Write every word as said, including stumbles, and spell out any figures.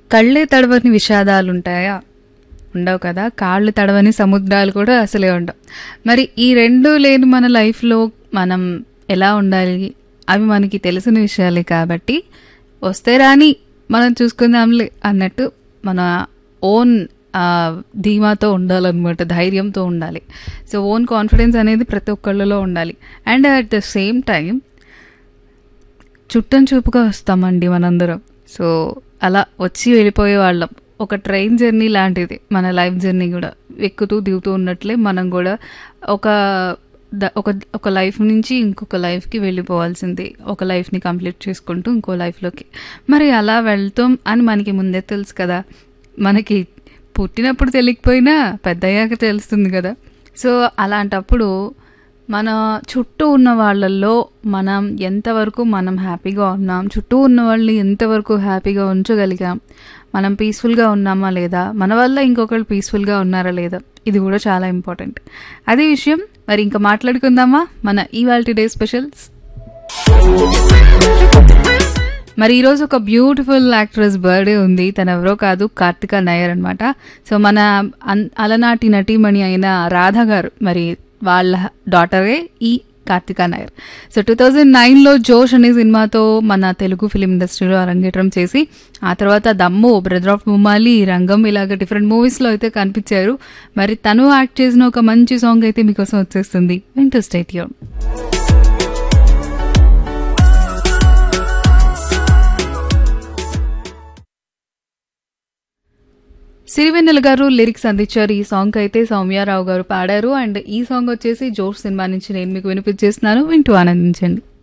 కళ్ళే తడవని విషాదాలు ఉంటాయా? ఉండవు కదా. కాళ్ళు తడవని సముద్రాలు కూడా అసలే ఉండవు. మరి ఈ రెండు లేని మన లైఫ్లో మనం ఎలా ఉండాలి? అవి మనకి తెలిసిన విషయాలే కాబట్టి వస్తే రాని మనం చూసుకుందాంలే అన్నట్టు మన ఓన్ ధీమాతో ఉండాలన్నమాట, ధైర్యంతో ఉండాలి. సో ఓన్ కాన్ఫిడెన్స్ అనేది ప్రతి ఒక్కళ్ళలో ఉండాలి. And at the same time చుట్టం చూపుగా వస్తామండి మనందరం. సో అలా వచ్చి వెళ్ళిపోయే వాళ్ళం. ఒక ట్రైన్ జర్నీ లాంటిది మన లైఫ్ జర్నీ కూడా. ఎక్కుతూ దిగుతూ ఉన్నట్లే మనం కూడా ఒక ఒక ఒక లైఫ్ నుంచి ఇంకొక లైఫ్కి వెళ్ళిపోవాల్సింది. ఒక లైఫ్ని కంప్లీట్ చేసుకుంటూ ఇంకో లైఫ్లోకి. మరి అలా వెళ్తాం అని మనకి ముందే తెలుసు కదా. మనకి పుట్టినప్పుడు తెలియకపోయినా పెద్దయ్యాక తెలుస్తుంది కదా. సో అలాంటప్పుడు మన చుట్టూ ఉన్న వాళ్ళల్లో మనం ఎంతవరకు మనం హ్యాపీగా ఉన్నాం, చుట్టూ ఉన్న వాళ్ళని ఎంతవరకు హ్యాపీగా ఉంచగలిగాం, మనం పీస్ఫుల్గా ఉన్నామా లేదా, మన వల్ల ఇంకొకళ్ళు పీస్ఫుల్గా ఉన్నారా లేదా, ఇది కూడా చాలా ఇంపార్టెంట్. అదే విషయం మరి ఇంకా మాట్లాడుకుందామా మన ఇవాల్టి డే స్పెషల్స్. మరి ఈరోజు ఒక బ్యూటిఫుల్ యాక్ట్రెస్ బర్త్డే ఉంది. తను ఎవరో కాదు, కార్తిక నాయర్ అనమాట. సో మన అలనాటి నటీమణి అయిన రాధ గారు, మరి వాళ్ళ డాటరే ఈ Karthika Nair. So two thousand నైన్లో జోష్ అనే సినిమాతో మన తెలుగు ఫిలిం ఇండస్ట్రీలో అరంగేట్రం చేసి ఆ తర్వాత దమ్ము, బ్రదర్ ఆఫ్ ముమాలి, రంగం ఇలాగ డిఫరెంట్ మూవీస్లో అయితే కనిపించారు. మరి తను యాక్ట్ చేసిన ఒక మంచి సాంగ్ అయితే మీకోసం వచ్చేస్తుంది. వింటూ స్టే ట్యూన్. సిరివెన్నెల గారు లిరిక్స్ అందించారు. ఈ సాంగ్ అయితే సౌమ్యారావు గారు పాడారు. అండ్ ఈ సాంగ్ వచ్చేసి జోష్ సినిమా నుంచి నేను మీకు వినిపించేస్తున్నాను. వింటూ ఆనందించండి.